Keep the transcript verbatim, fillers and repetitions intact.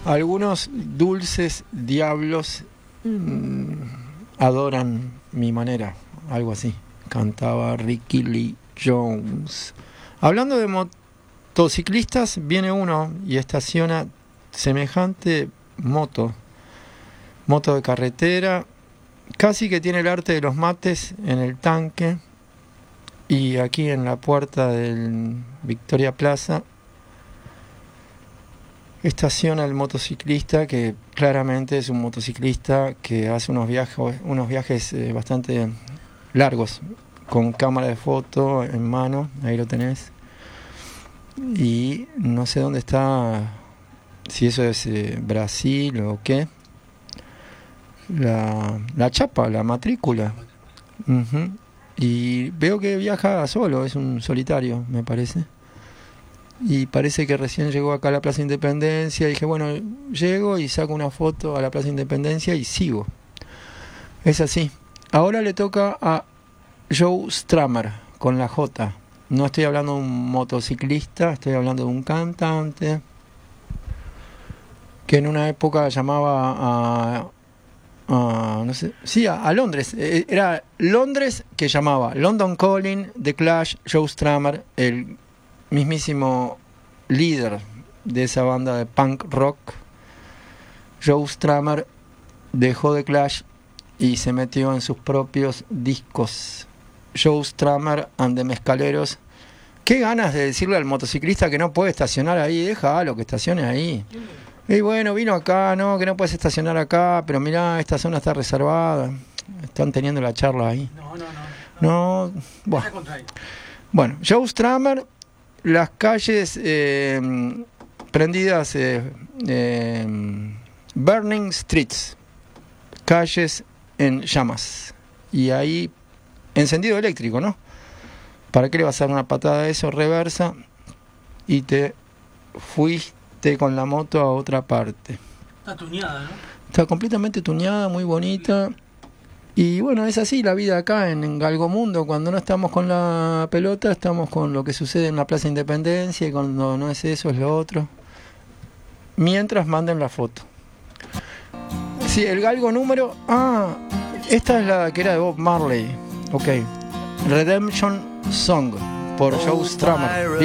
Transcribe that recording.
Algunos dulces diablos mmm, adoran mi manera, algo así, cantaba Ricky Lee Jones. Hablando de motociclistas, viene uno y estaciona semejante moto, moto de carretera, casi que tiene el arte de los mates en el tanque, y aquí en la puerta del Victoria Plaza estaciona el motociclista, que claramente es un motociclista que hace unos viajes, unos viajes eh, bastante largos, con cámara de foto en mano, ahí lo tenés. Y no sé dónde está, si eso es eh, Brasil o qué, la, la chapa, la matrícula. Uh-huh. Y veo que viaja solo, es un solitario, me parece. Y parece que recién llegó acá a la Plaza Independencia. Y dije, bueno, llego y saco una foto a la Plaza Independencia y sigo. Es así. Ahora le toca a Joe Strummer con la J. No estoy hablando de un motociclista, estoy hablando de un cantante que en una época llamaba a, a no sé, sí, a, a Londres. Era Londres que llamaba London Calling, The Clash, Joe Strummer, el mismísimo líder de esa banda de punk rock. Joe Strummer dejó The Clash y se metió en sus propios discos. Joe Strummer and the Mezcaleros. Qué ganas de decirle al motociclista que no puede estacionar ahí, déjalo que estacione ahí. Y bueno, vino acá, no, que no puedes estacionar acá, pero mirá, esta zona está reservada. Están teniendo la charla ahí. No, no, no. No, bueno. Bueno, Joe Strummer. Las calles eh, prendidas, eh, eh, burning streets, calles en llamas, y ahí encendido eléctrico, ¿no? ¿Para qué le vas a dar una patada a eso? Reversa y te fuiste con la moto a otra parte. Está tuneada, ¿no? Está completamente tuneada, muy bonita. Y bueno, es así la vida acá en, en Galgomundo. Cuando no estamos con la pelota, estamos con lo que sucede en la Plaza Independencia, y cuando no es eso, es lo otro. Mientras manden la foto. Sí, el galgo número... Ah, esta es la que era de Bob Marley. Ok. Redemption Song, por Joe Strummer.